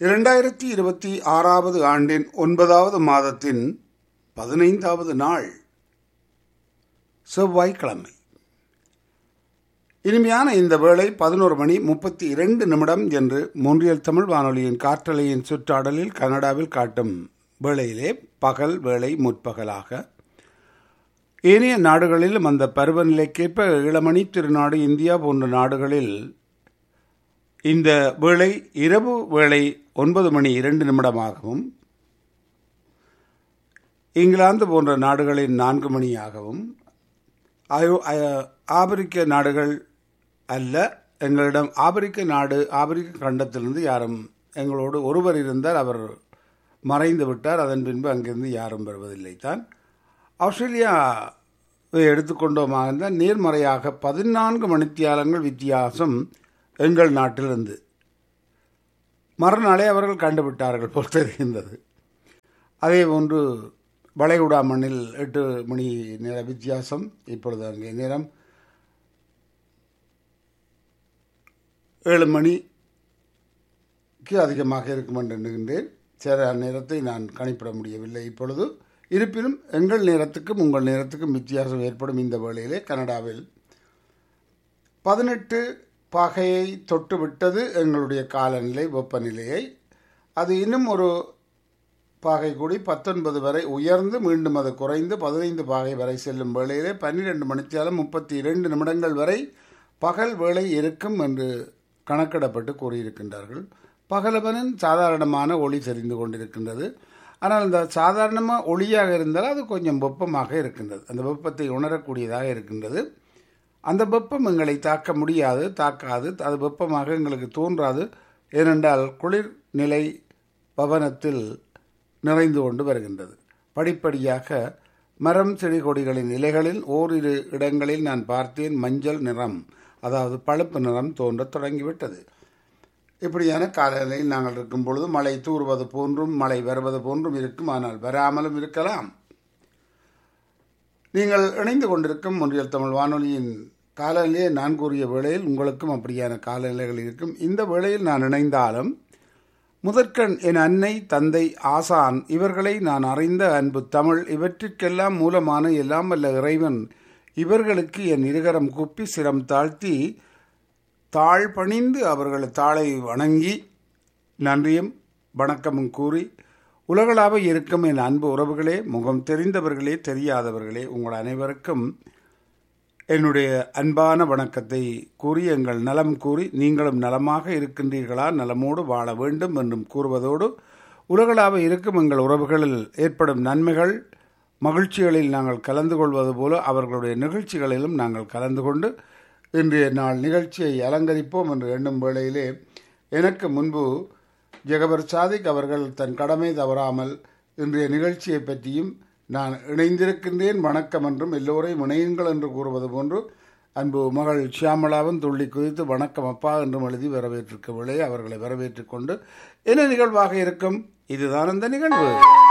2026 ஆண்டின் 9வது மாதத்தின் 15வது நாள் செவ்வாய்க்கிழமை. இனிமையான இந்த வேளை 11:32 என்று மொன்றியல் தமிழ் வானொலியின் காற்றலையின் சுற்றாடலில் கனடாவில் காட்டும் வேளையிலே பகல் வேளை முற்பகலாக, ஏனைய நாடுகளிலும் அந்த பருவநிலைக்கேற்ப இளமணி திருநாடு இந்தியா போன்ற நாடுகளில் இந்த வேளை இரவு வேளை 9:02 இங்கிலாந்து போன்ற நாடுகளின் 4 மணியாகவும், ஆப்பிரிக்க நாடுகள் அல்ல, எங்களிடம் ஆப்பிரிக்க கண்டத்திலிருந்து யாரும் எங்களோடு ஒருவர் இருந்தார், அவர் மறைந்து விட்டார். அதன் பின்பு அங்கிருந்து யாரும் வருவதில்லை தான். ஆஸ்திரேலியாவை எடுத்துக்கொண்டோமாக இருந்தால் நேர்மறையாக 14 மணித்தியாலங்கள் வித்தியாசம் எங்கள் நாட்டிலிருந்து. மறுநாளே அவர்கள் கண்டுவிட்டார்கள் போல் தெரிகின்றது. அதே போன்று வளைகுடா மண்ணில் 8 மணி நேர வித்தியாசம். இப்பொழுது அங்கே நேரம் 7 மணிக்கு அதிகமாக இருக்கும் என்று எண்ணுகின்றேன். சில நேரத்தை நான் கணிப்பிட முடியவில்லை இப்பொழுது. இருப்பினும் எங்கள் நேரத்துக்கும் உங்கள் நேரத்துக்கும் வித்தியாசம் ஏற்படும் இந்த வேளையிலே கனடாவில் 18 பாகையை தொட்டுவிட்டது எங்களுடைய காலநிலை வெப்பநிலையை. அது இன்னும் ஒரு பாகை கூடி 19 வரை உயர்ந்து மீண்டும் அது குறைந்து 15 பாகை வரை செல்லும் வேளையிலே 12 மணித்தியாலம் 32 நிமிடங்கள் வரை பகல் வேளை இருக்கும் என்று கணக்கிடப்பட்டு கூறியிருக்கின்றார்கள். பகலவனின் சாதாரணமான ஒளி தெரிந்து கொண்டிருக்கின்றது. ஆனால் அந்த சாதாரணமாக ஒளியாக இருந்தால் அது கொஞ்சம் வெப்பமாக இருக்கின்றது. அந்த வெப்பத்தை உணரக்கூடியதாக இருக்கின்றது. அந்த வெப்பம் எங்களை தாக்காது, அது வெப்பமாக எங்களுக்கு தோன்றாது. ஏனென்றால் குளிர்நிலை பவனத்தில் நிறைந்து கொண்டு வருகின்றது. படிப்படியாக மரம் செடி கொடிகளின் இலைகளில் ஓரிரு இடங்களில் நான் பார்த்தேன் மஞ்சள் நிறம், அதாவது பழுப்பு நிறம் தோன்றத் தொடங்கிவிட்டது. இப்படியான காலநிலையில் நாங்கள் இருக்கும் பொழுது மழை தூறுவது போன்றும் மழை வருவது போன்றும் இருக்கும், ஆனால் வராமலும் இருக்கலாம். நீங்கள் இணைந்து கொண்டிருக்கும் ஒன்றியல் தமிழ் வானொலியின் காலநிலையை நான் கூறிய வேளையில் உங்களுக்கும் அப்படியான காலநிலைகள் இருக்கும். இந்த வேளையில் நான் இணைந்தாலும் முதற்கண் என் அன்னை, தந்தை, ஆசான் இவர்களை நான் அறிந்த அன்பு தமிழ், இவற்றிற்கெல்லாம் மூலமான எல்லாம் வல்ல இறைவன் இவர்களுக்கு என் இருகரம் குப்பி சிரம் தாழ்த்தி தாழ் பணிந்து அவர்கள் தாளை வணங்கி நன்றியும் வணக்கமும் கூறி, உலகளாக இருக்கும் என் அன்பு உறவுகளே, முகம் தெரிந்தவர்களே தெரியாதவர்களே, உங்கள் அனைவருக்கும் என்னுடைய அன்பான வணக்கத்தை கூறி, எங்கள் நலம் கூறி, நீங்களும் நலமாக இருக்கின்றீர்களா, நலமோடு வாழ வேண்டும் என்றும் கூறுவதோடு, உலகளாக இருக்கும் எங்கள் உறவுகளில் ஏற்படும் நன்மைகள் மகிழ்ச்சிகளில் நாங்கள் கலந்து கொள்வது போல அவர்களுடைய நிகழ்ச்சிகளிலும் நாங்கள் கலந்து கொண்டு இன்றைய நாள் நிகழ்ச்சியை அலங்கரிப்போம் என்று எண்ணும் வேளையிலே, எனக்கு முன்பு ஜெகபர் சாதிக் அவர்கள் தன் கடமை தவறாமல் இன்றைய நிகழ்ச்சியை பற்றியும் நான் இணைந்திருக்கின்றேன் வணக்கம் என்றும் எல்லோரையும் இணையுங்கள் என்று கூறுவது போன்று அன்பு மகள் ஷியாமளாவும் துள்ளி குதித்து வணக்கம் அப்பா என்றும் எழுதி வரவேற்றிருக்கவில்லை. அவர்களை வரவேற்றுக் கொண்டு என்ன நிகழ்வாக இருக்கும், இதுதான் அந்த நிகழ்வு.